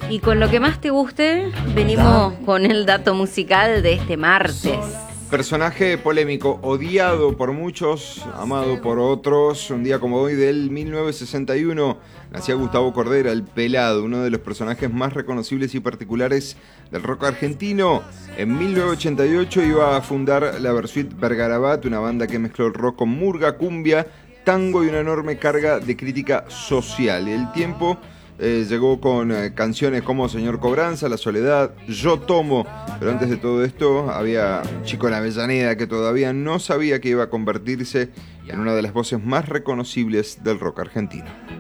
Y con lo que más te guste, venimos con el dato musical de este martes. Personaje polémico, odiado por muchos, amado por otros. Un día como hoy del 1961 nacía Gustavo Cordera, el Pelado, uno de los personajes más reconocibles y particulares del rock argentino. En 1988 iba a fundar la Versuit Vergarabat, una banda que mezcló el rock con murga, cumbia, tango y una enorme carga de crítica social. El tiempo llegó con canciones como Señor Cobranza, La Soledad, Yo Tomo. Pero antes de todo esto había un chico en Avellaneda que todavía no sabía que iba a convertirse en una de las voces más reconocibles del rock argentino.